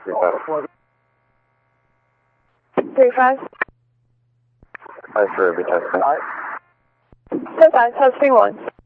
35. 35. Hi, for every testing. Stand by, testing 1.